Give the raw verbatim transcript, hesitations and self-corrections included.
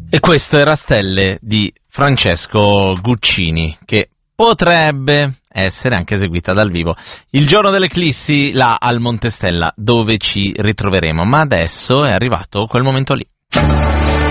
E questo era Stelle di Francesco Guccini, che potrebbe essere anche eseguita dal vivo il giorno dell'eclissi là al Monte Stella, dove ci ritroveremo. Ma adesso è arrivato quel momento lì.